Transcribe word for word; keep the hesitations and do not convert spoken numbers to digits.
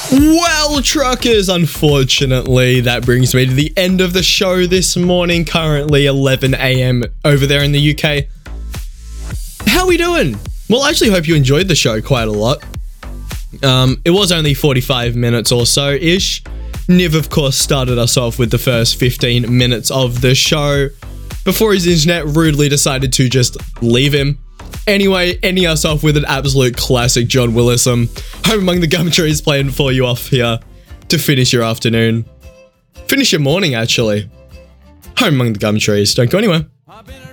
Well, truckers, unfortunately, that brings me to the end of the show this morning, currently eleven A M over there in the U K. How are we doing? Well, I actually hope you enjoyed the show quite a lot. Um, it was only forty-five minutes or so-ish. Niv, of course, started us off with the first fifteen minutes of the show before his internet rudely decided to just leave him. Anyway, ending us off with an absolute classic John Willison, Home Among the Gum Trees, playing for you off here to finish your afternoon. Finish your morning, actually. Home Among the Gum Trees. Don't go anywhere.